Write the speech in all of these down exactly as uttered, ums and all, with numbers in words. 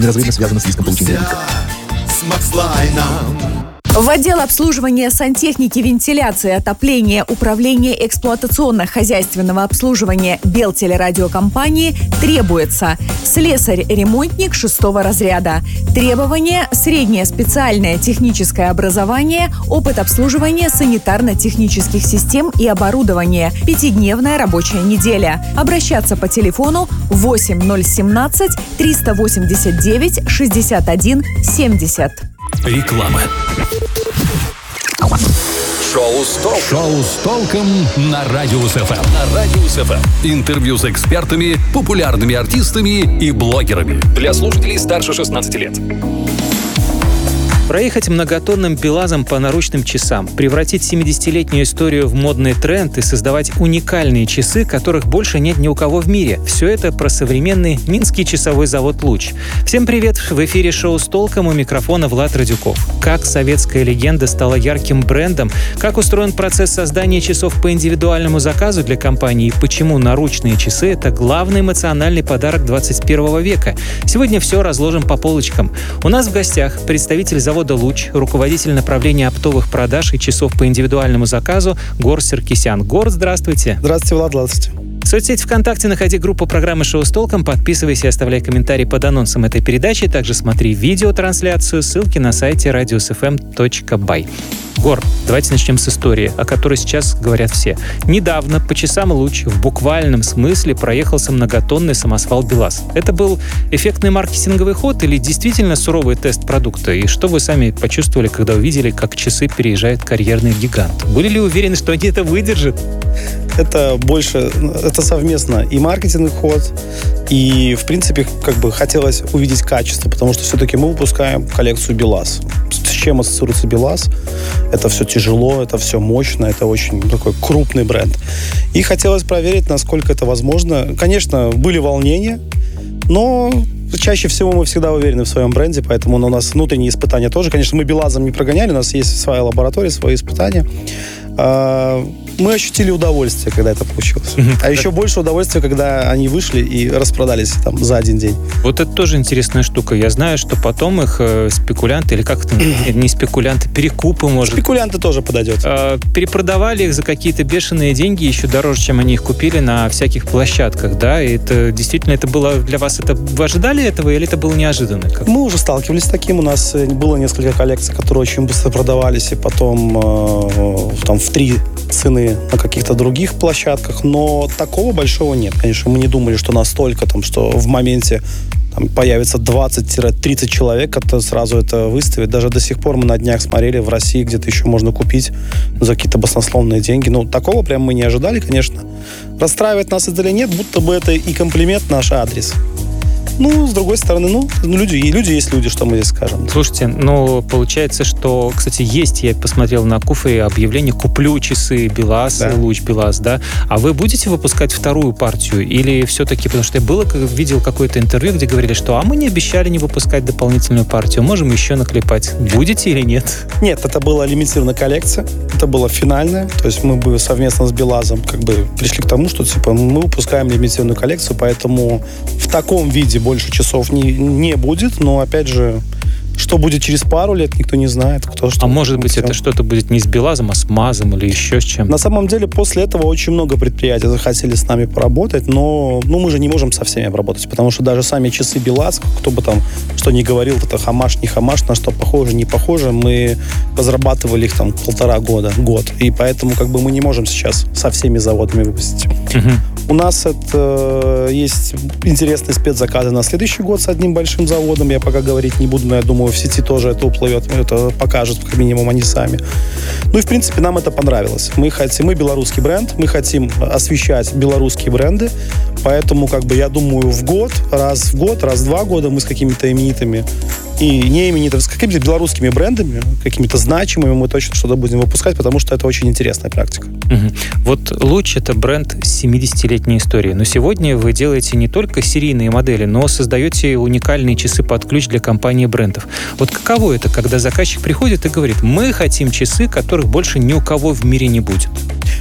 Неразрывно связано с риском получения убытка. В отдел обслуживания сантехники, вентиляции, отопления, управления эксплуатационно-хозяйственного обслуживания Белтелерадиокомпании требуется слесарь-ремонтник шестого разряда. Требования: среднее специальное техническое образование, опыт обслуживания санитарно-технических систем и оборудования, пятидневная рабочая неделя. Обращаться по телефону восемь ноль семнадцать триста восемьдесят девять шестьдесят один семьдесят. Реклама. Шоу с толком. Шоу с толком на Радио СФМ. На Радио СФМ. Интервью с экспертами, популярными артистами и блогерами. Для слушателей старше шестнадцати лет. Проехать многотонным БелАЗом по наручным часам, превратить семидесятилетнюю историю в модный тренд и создавать уникальные часы, которых больше нет ни у кого в мире. Все это про современный Минский часовой завод «Луч». Всем привет! В эфире шоу с толком, у микрофона Влад Радюков. Как советская легенда стала ярким брендом, как устроен процесс создания часов по индивидуальному заказу для компании и почему наручные часы — это главный эмоциональный подарок двадцать первого века. Сегодня все разложим по полочкам. У нас в гостях представитель завода «Луч», руководитель направления оптовых продаж и часов по индивидуальному заказу Гор Саркисян. Гор, здравствуйте. Здравствуйте, Влад, здравствуйте. В соцсети ВКонтакте находи группу программы «Шоу с толком», подписывайся и оставляй комментарии под анонсом этой передачи. Также смотри видеотрансляцию, ссылки на сайте радио эс эф эм точка бай. Гор, давайте начнем с истории, о которой сейчас говорят все. Недавно по часам «Луч» в буквальном смысле проехался многотонный самосвал БелАЗ. Это был эффектный маркетинговый ход или действительно суровый тест продукта? И что вы сами почувствовали, когда увидели, как часы переезжает карьерный гигант? Были ли уверены, что они это выдержат? Это больше, это совместно и маркетинговый ход, и, в принципе, как бы хотелось увидеть качество, потому что все-таки мы выпускаем коллекцию БелАЗ. С чем ассоциируется БелАЗ? Это все тяжело, это все мощно, это очень такой крупный бренд. И хотелось проверить, насколько это возможно. Конечно, были волнения, но чаще всего мы всегда уверены в своем бренде, поэтому у нас внутренние испытания тоже. Конечно, мы БелАЗом не прогоняли, у нас есть своя лаборатория, свои испытания. Мы ощутили удовольствие, когда это получилось. А еще больше удовольствия, когда они вышли и распродались там за один день. Вот это тоже интересная штука. Я знаю, что потом их э, спекулянты, или как это, не спекулянты, перекупы, может. Спекулянты тоже подойдет. Э, перепродавали их за какие-то бешеные деньги, еще дороже, чем они их купили на всяких площадках, да? И это действительно, это было для вас, это вы ожидали этого, или это было неожиданно? Как? Мы уже сталкивались с таким. У нас было несколько коллекций, которые очень быстро продавались, и потом э, там в три цены на каких-то других площадках, но такого большого нет. Конечно, мы не думали, что настолько, там, что в моменте там появится двадцать-тридцать человек, которые сразу это выставят. Даже до сих пор мы на днях смотрели, в России где-то еще можно купить за какие-то баснословные деньги. Ну, такого прям мы не ожидали, конечно. Расстраивает нас это или нет, будто бы это и комплимент наш адрес. Ну, с другой стороны, ну, люди, люди есть люди, что мы здесь скажем. Слушайте, ну, получается, что, кстати, есть, я посмотрел на Куфе объявление «Куплю часы БелАЗ», да. «Луч БелАЗ», да? А вы будете выпускать вторую партию? Или все-таки, потому что я было, видел какое-то интервью, где говорили, что а мы не обещали не выпускать дополнительную партию, можем еще наклепать. Будете или нет? Нет, это была лимитированная коллекция, это была финальная, то есть мы бы совместно с БелАЗом как бы пришли к тому, что типа мы выпускаем лимитированную коллекцию, поэтому в таком виде больше часов не, не будет, но, опять же, что будет через пару лет, никто не знает. Кто что. А может быть, все. Это что-то будет не с БелАЗом, а с МАЗом или еще с чем? На самом деле, после этого очень много предприятий захотели с нами поработать, но ну, мы же не можем со всеми обработать, потому что даже сами часы БелАЗ, кто бы там что ни говорил, это хамаш, не хамаш, на что похоже, не похоже, мы разрабатывали их там полтора года, год, и поэтому как бы мы не можем сейчас со всеми заводами выпустить. Угу. У нас это, есть интересные спецзаказы на следующий год с одним большим заводом. Я пока говорить не буду, но я думаю, в сети тоже это уплывет, это покажут, как минимум, они сами. Ну и, в принципе, нам это понравилось. Мы хотим, мы белорусский бренд, мы хотим освещать белорусские бренды, поэтому, как бы, я думаю, в год, раз в год, раз в два года мы с какими-то именитыми и не именитыми, с какими-то белорусскими брендами, какими-то значимыми мы точно что-то будем выпускать, потому что это очень интересная практика. Угу. Вот «Луч» — это бренд с семидесятилетней историей, но сегодня вы делаете не только серийные модели, но создаете уникальные часы под ключ для компании брендов. Вот каково это, когда заказчик приходит и говорит: мы хотим часы, которых больше ни у кого в мире не будет?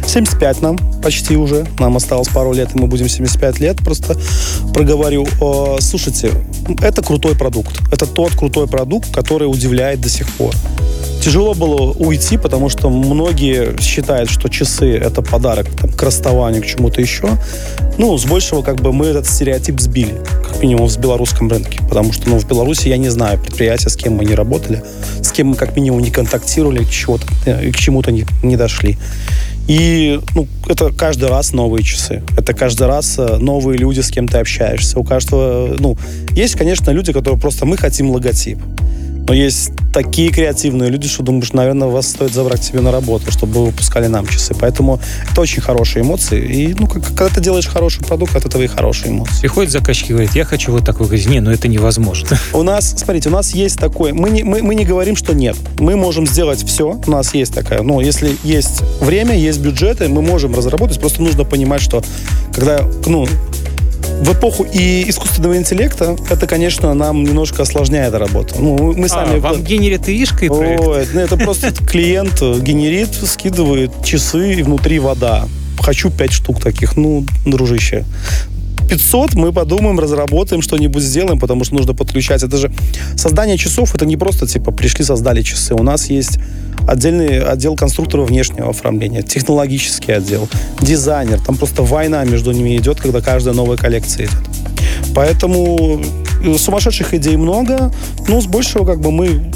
семьдесят пять нам почти уже. Нам осталось пару лет, и мы будем семьдесят пять лет. Просто проговорю. Слушайте, это крутой продукт. Это тот крутой продукт, который удивляет до сих пор. Тяжело было уйти, потому что многие считают, что часы — это подарок там, к расставанию, к чему-то еще. Ну, с большего как бы мы этот стереотип сбили, как минимум в белорусском рынке. Потому что, ну, в Беларуси я не знаю предприятия, с кем мы не работали, с кем мы как минимум не контактировали, к чему-то, к чему-то не, не дошли. И ну, это каждый раз новые часы. Это каждый раз новые люди, с кем ты общаешься. У каждого, ну, есть, конечно, люди, которые просто мы хотим логотип. Но есть такие креативные люди, что думаешь, наверное, вас стоит забрать себе на работу, чтобы вы выпускали нам часы. Поэтому это очень хорошие эмоции. И, ну, как, когда ты делаешь хороший продукт, от этого и хорошие эмоции. Приходит заказчик и говорит, я хочу вот так. Вы говорите, не, ну это невозможно. У нас, смотрите, у нас есть такое, мы не, мы, мы не говорим, что нет. Мы можем сделать все, у нас есть такая, ну, если есть время, есть бюджеты, мы можем разработать, просто нужно понимать, что когда, ну, в эпоху и искусственного интеллекта это, конечно, нам немножко осложняет работу. Ну, мы сами... А, вам генерит ишкой проект? Ой, ну, это просто клиент генерит, скидывает часы, и внутри вода. Хочу пять штук таких. Ну, дружище, пятьсот мы подумаем, разработаем, что-нибудь сделаем, потому что нужно подключать. Это же создание часов, это не просто типа пришли, создали часы. У нас есть отдельный отдел конструкторов внешнего оформления, технологический отдел, дизайнер. Там просто война между ними идет, когда каждая новая коллекция идет. Поэтому сумасшедших идей много, но с большего как бы мы...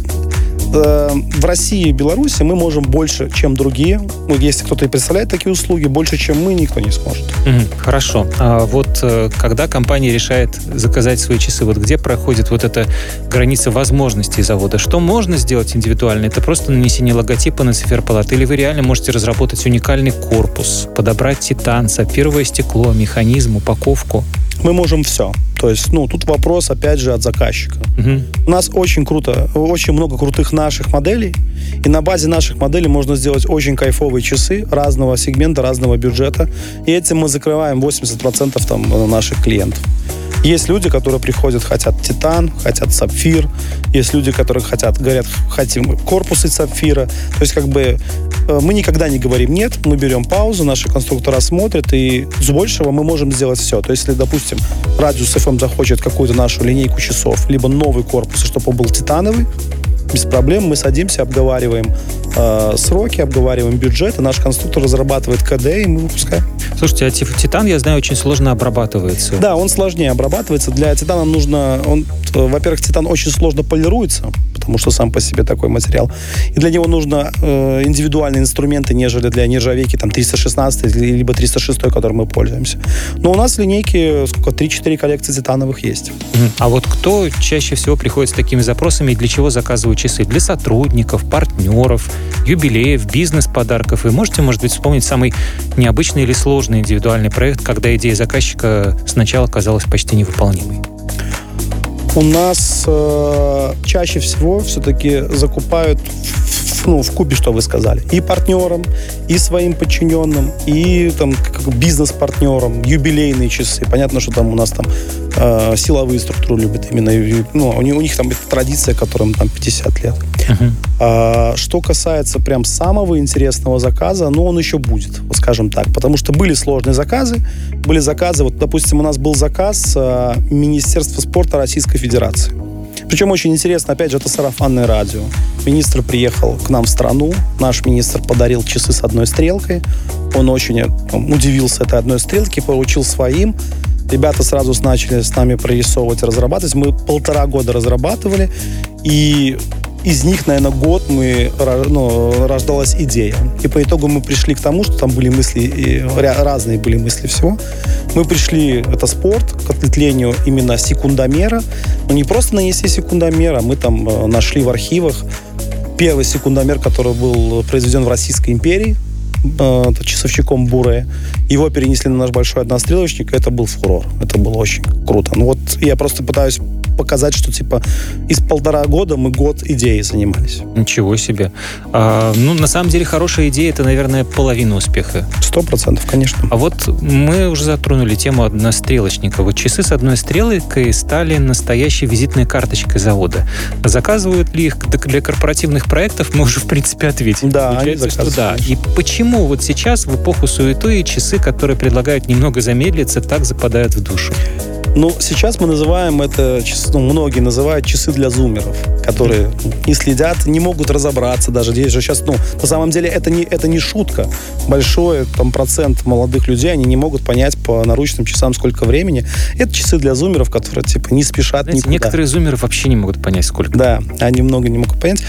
В России и Беларуси мы можем больше, чем другие. Ну, если кто-то и представляет такие услуги, больше, чем мы, никто не сможет. Mm, хорошо. А вот когда компания решает заказать свои часы, вот где проходит вот эта граница возможностей завода? Что можно сделать индивидуально? Это просто нанесение логотипа на циферблат? Или вы реально можете разработать уникальный корпус, подобрать титан, сапфировое стекло, механизм, упаковку? Мы можем все. То есть, ну, тут вопрос, опять же, от заказчика. Uh-huh. У нас очень круто, очень много крутых наших моделей, и на базе наших моделей можно сделать очень кайфовые часы разного сегмента, разного бюджета, и этим мы закрываем восемьдесят процентов там, наших клиентов. Есть люди, которые приходят, хотят титан, хотят сапфир. Есть люди, которые хотят, говорят, хотим корпус из сапфира. То есть, как бы, мы никогда не говорим нет, мы берем паузу, наши конструктора смотрят, и с большего мы можем сделать все. То есть, если, допустим, Радиус эф эм захочет какую-то нашу линейку часов, либо новый корпус, чтобы он был титановый, без проблем мы садимся, обговариваем э, сроки, обговариваем бюджет, и наш конструктор разрабатывает ка дэ, и мы выпускаем. Слушайте, а титан, я знаю, очень сложно обрабатывается. Да, он сложнее обрабатывается. Для титана нужно... Он, во-первых, титан очень сложно полируется, потому что сам по себе такой материал. И для него нужно э, индивидуальные инструменты, нежели для нержавейки там, триста шестнадцать либо триста шесть, которым мы пользуемся. Но у нас в линейке сколько, три-четыре коллекции титановых есть. А вот кто чаще всего приходит с такими запросами и для чего заказывают часы? Для сотрудников, партнеров, юбилеев, бизнес-подарков. Вы можете, может быть, вспомнить самый необычный или сложный индивидуальный проект, когда идея заказчика сначала казалась почти невыполнимой? У нас э, чаще всего все-таки закупают в, ну, в купе, что вы сказали, и партнерам, и своим подчиненным, и там, как бизнес-партнерам, юбилейные часы. Понятно, что там у нас там э, силовые структуры любят именно, ну, у них, у них там традиция, которым там пятьдесят лет. Uh-huh. А, что касается прям самого интересного заказа, ну, он еще будет, вот скажем так, потому что были сложные заказы, были заказы, вот, допустим, у нас был заказ а, Министерства спорта Российской Федерации. Причем очень интересно, опять же, это сарафанное радио. Министр приехал к нам в страну, наш министр подарил часы с одной стрелкой, он очень он удивился этой одной стрелке, поручил своим. Ребята сразу начали с нами прорисовывать, разрабатывать. Мы полтора года разрабатывали, и из них, наверное, год мы, ну, рождалась идея. И по итогу мы пришли к тому, что там были мысли, и разные были мысли всего. Мы пришли, это спорт, к ответвлению именно секундомера. Но не просто нанести секундомер, а мы там нашли в архивах первый секундомер, который был произведен в Российской империи, часовщиком Буре. Его перенесли на наш большой однострелочник, и это был фурор. Это было очень круто. Ну вот я просто пытаюсь показать, что типа из полтора года мы год идеей занимались. Ничего себе. А, ну, на самом деле, хорошая идея — это, наверное, половина успеха. Сто процентов, конечно. А вот мы уже затронули тему однострелочника. Вот часы с одной стрелкой стали настоящей визитной карточкой завода. Заказывают ли их для корпоративных проектов? Мы уже, в принципе, ответили. Да, Получается, что да. И почему вот сейчас, в эпоху суеты, часы, которые предлагают немного замедлиться, так западают в душу? Ну, сейчас мы называем это, ну, многие называют часы для зумеров, которые не следят, не могут разобраться даже. Здесь же сейчас, ну, на самом деле это не, это не шутка. Большой там процент молодых людей, они не могут понять по наручным часам, сколько времени. Это часы для зумеров, которые, типа, не спешат. Знаете, никуда. Некоторые зумеры вообще не могут понять, сколько. Да, они много не могут понять.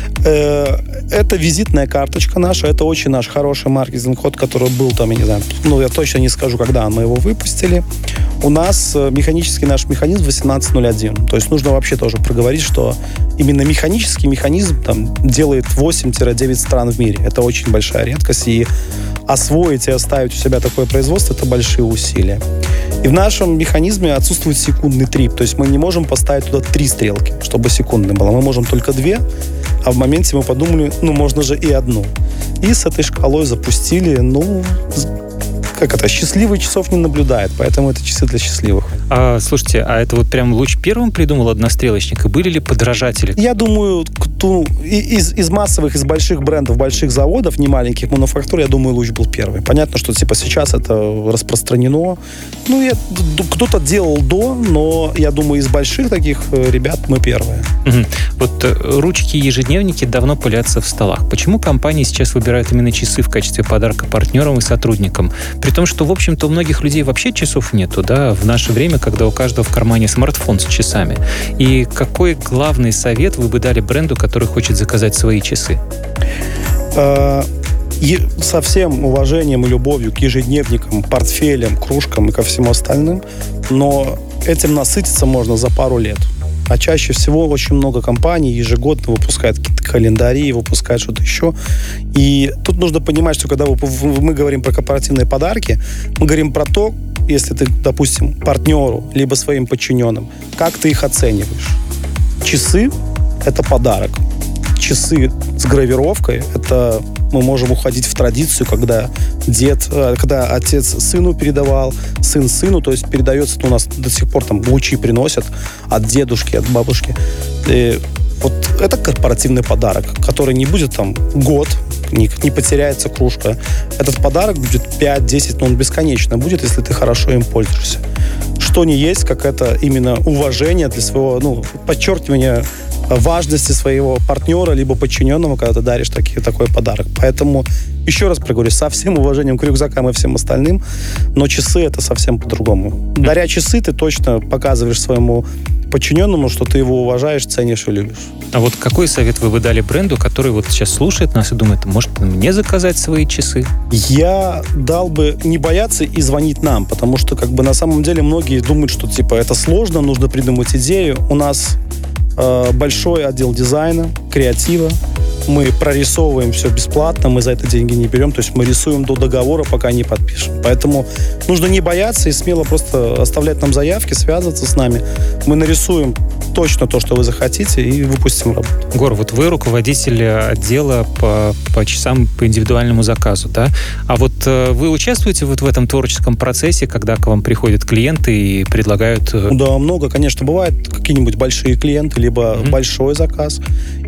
Это визитная карточка наша, это очень наш хороший маркетинг ход, который был там, я не знаю, ну, я точно не скажу, когда мы его выпустили. У нас механический наш механизм восемнадцать ноль один. То есть нужно вообще тоже проговорить, что именно механический механизм там делает восемь-девять стран в мире. Это очень большая редкость. И освоить и оставить у себя такое производство — это большие усилия. И в нашем механизме отсутствует секундный трип. То есть мы не можем поставить туда три стрелки, чтобы секундной было. Мы можем только две, а в моменте мы подумали, ну, можно же и одну. И с этой шкалой запустили, ну... Как это? Счастливый часов не наблюдает, поэтому это часы для счастливых. А, слушайте, а это вот прям Луч первым придумал однострелочник, и были ли подражатели? Я думаю, кто, из, из массовых, из больших брендов, больших заводов, не маленьких мануфактур, я думаю, Луч был первый. Понятно, что типа сейчас это распространено. Ну, я, кто-то делал до, но я думаю, из больших таких ребят мы первые. Угу. Вот ручки и ежедневники давно пылятся в столах. Почему компании сейчас выбирают именно часы в качестве подарка партнерам и сотрудникам? При том, что, в общем-то, у многих людей вообще часов нету, да, в наше время, когда у каждого в кармане смартфон с часами. И какой главный совет вы бы дали бренду, который хочет заказать свои часы? И со всем уважением и любовью к ежедневникам, портфелям, кружкам и ко всему остальным, но этим насытиться можно за пару лет. А чаще всего очень много компаний ежегодно выпускают какие-то календари, выпускают что-то еще. И тут нужно понимать, что когда мы говорим про корпоративные подарки, мы говорим про то, если ты, допустим, партнеру, либо своим подчиненным, как ты их оцениваешь. Часы — это подарок. Часы с гравировкой — это мы можем уходить в традицию, когда дед, когда отец сыну передавал, сын сыну, то есть передается, ну, у нас до сих пор там лучи приносят от дедушки, от бабушки. И вот это корпоративный подарок, который не будет там год, не, не потеряется кружка. Этот подарок будет пять-десять, но он бесконечно будет, если ты хорошо им пользуешься. Что не есть, как это именно уважение для своего, ну, подчеркивание важности своего партнера либо подчиненного, когда ты даришь такие, такой подарок. Поэтому, еще раз проговорю, со всем уважением к рюкзакам и всем остальным, но часы — это совсем по-другому. Даря часы, ты точно показываешь своему подчиненному, что ты его уважаешь, ценишь и любишь. А вот какой совет вы бы дали бренду, который вот сейчас слушает нас и думает, может мне заказать свои часы? Я дал бы не бояться и звонить нам, потому что как бы на самом деле многие думают, что типа это сложно, нужно придумать идею. У нас большой отдел дизайна, креатива. Мы прорисовываем все бесплатно, мы за это деньги не берем, то есть мы рисуем до договора, пока не подпишем. Поэтому нужно не бояться и смело просто оставлять нам заявки, связываться с нами. Мы нарисуем точно то, что вы захотите, и выпустим работу. Гор, вот вы руководитель отдела по, по часам по индивидуальному заказу, да? А вот э, вы участвуете вот в этом творческом процессе, когда к вам приходят клиенты и предлагают... Да, много, конечно. Бывают какие-нибудь большие клиенты, либо mm-hmm. большой заказ.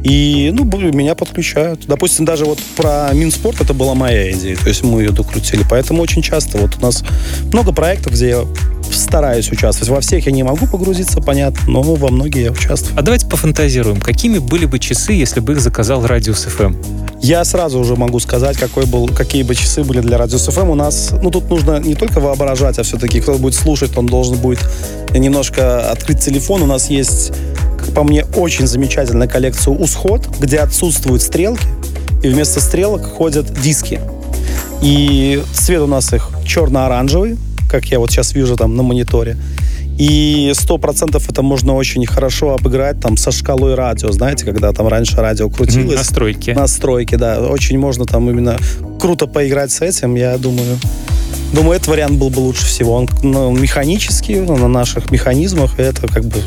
И, ну, меня подключают. Допустим, даже вот про Минспорт это была моя идея. То есть мы ее докрутили. Поэтому очень часто вот у нас много проектов, где я стараюсь участвовать. Во всех я не могу погрузиться, понятно, но во многие я участвую. А давайте пофантазируем. Какими были бы часы, если бы их заказал Радиус эф эм? Я сразу уже могу сказать, какой был, какие бы часы были для Радиус эф эм. У нас, ну, тут нужно не только воображать, а все-таки, кто будет слушать, он должен будет немножко открыть телефон. У нас есть, как по мне, очень замечательная коллекция «Усход», где отсутствуют стрелки, и вместо стрелок ходят диски. И цвет у нас их черно-оранжевый, как я вот сейчас вижу там на мониторе. И сто процентов это можно очень хорошо обыграть там со шкалой радио. Знаете, когда там раньше радио крутилось. Настройки. Настройки, да. Очень можно там именно круто поиграть с этим, я думаю. Думаю, этот вариант был бы лучше всего. Он ну, механический, на наших механизмах, и это как бы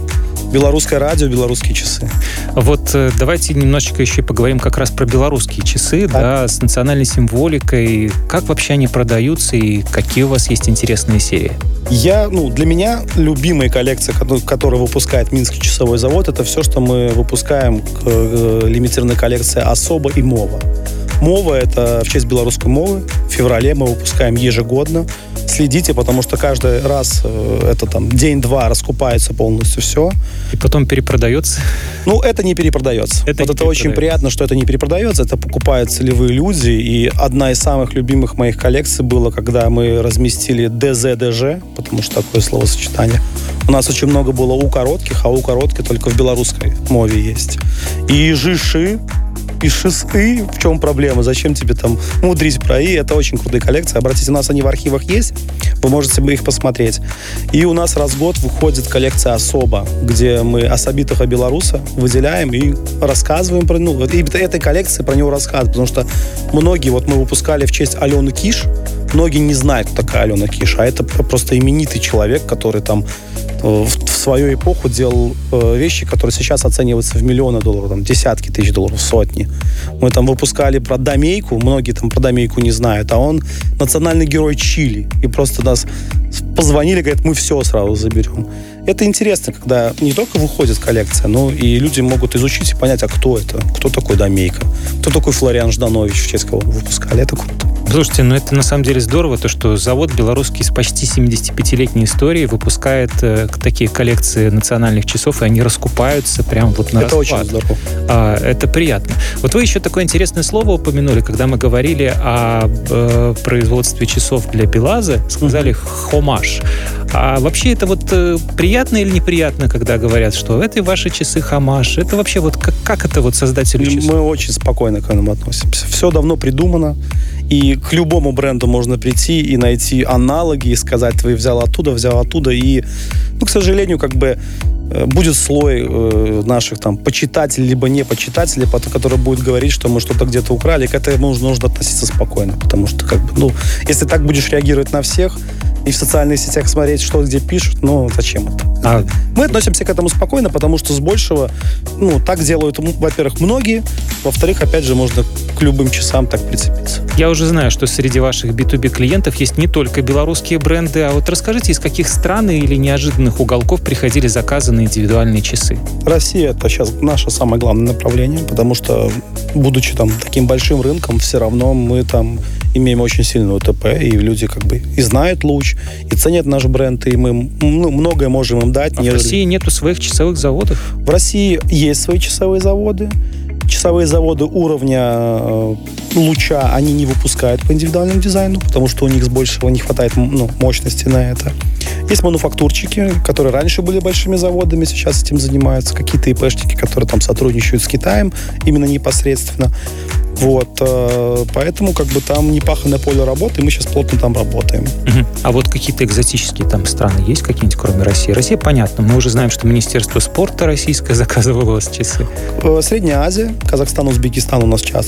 Белорусское радио, белорусские часы. Вот давайте немножечко еще поговорим как раз про белорусские часы, так. да, с национальной символикой. Как вообще они продаются и какие у вас есть интересные серии? Я, ну, для меня любимая коллекция, которую выпускает Минский часовой завод, это все, что мы выпускаем к лимитированной коллекции «Особо» и «Мова». «Мова» — это в честь белорусской мовы. В феврале мы выпускаем ежегодно. Следите, потому что каждый раз это там день-два раскупается полностью все. И потом перепродается? Ну, это не перепродается. Это, вот не это очень приятно, что это не перепродается. Это покупают целевые люди. И одна из самых любимых моих коллекций была, когда мы разместили ди зет ди джи, потому что такое словосочетание. У нас очень много было у коротких, а у коротких только в белорусской мове есть. И жиши, и шисты, в чем проблема? Зачем тебе там мудрить про «и»? Это очень крутые коллекции. Обратите, у нас они в архивах есть, вы можете их посмотреть. И у нас раз в год выходит коллекция «Особо», где мы особитого белоруса выделяем и рассказываем про... Ну, и этой коллекции про него рассказывают, потому что многие, вот мы выпускали в честь Алены Киш, многие не знают, кто такая Алена Киш, а это просто именитый человек, который там в, в свою эпоху делал э, вещи, которые сейчас оцениваются в миллионы долларов, там, десятки тысяч долларов, сотни. Мы там выпускали про Домейку, многие там про Домейку не знают, а он национальный герой Чили. И просто нас позвонили, говорят, мы все сразу заберем. Это интересно, когда не только выходит коллекция, но и люди могут изучить и понять, а кто это, кто такой Домейка, кто такой Флориан Жданович, в честь кого выпускали. Это круто. Слушайте, ну это на самом деле здорово, то, что завод белорусский с почти семидесятипятилетней историей выпускает э, такие коллекции национальных часов, и они раскупаются прямо вот на расклад. Это очень здорово. А, это приятно. Вот вы еще такое интересное слово упомянули, когда мы говорили о э, производстве часов для Белаза, сказали «хомаж». А вообще это вот э, приятно или неприятно, когда говорят, что это ваши часы хомаж? Это вообще вот как, как это вот создатели часов? Мы очень спокойно к этому относимся. Все давно придумано. И к любому бренду можно прийти и найти аналоги, и сказать, ты взял оттуда, взял оттуда. И, ну, к сожалению, как бы будет слой э, наших там почитателей, либо не почитателей, который будет говорить, что мы что-то где-то украли. К этому нужно, нужно относиться спокойно. Потому что, как бы, ну, если так будешь реагировать на всех и в социальных сетях смотреть, что где пишут, ну, зачем это? А... Мы относимся к этому спокойно, потому что с большего, ну, так делают, во-первых, многие, во-вторых, опять же, можно к любым часам так прицепиться. Я уже знаю, что среди ваших би ту би клиентов есть не только белорусские бренды, а вот расскажите, из каких стран или неожиданных уголков приходили заказы на индивидуальные часы? Россия — это сейчас наше самое главное направление, потому что, будучи там таким большим рынком, все равно мы там имеем очень сильную ОТП, и люди как бы и знают луч, и ценят наш бренд, и мы, ну, многое можем им дать. А нежели... в России нету своих часовых заводов? В России есть свои часовые заводы. Часовые заводы уровня э, луча они не выпускают по индивидуальному дизайну, потому что у них с большего не хватает, ну, мощности на это. Есть мануфактурщики, которые раньше были большими заводами, сейчас этим занимаются. Какие-то ИПшники, которые там сотрудничают с Китаем именно непосредственно. Вот, э, поэтому как бы там непаханное поле работы, и мы сейчас плотно там работаем. Uh-huh. А вот какие-то экзотические там страны есть какие-нибудь, кроме России? Россия, понятно, мы уже знаем, что Министерство спорта российское заказывало у вас часы. Средняя Азия, Казахстан, Узбекистан у нас час,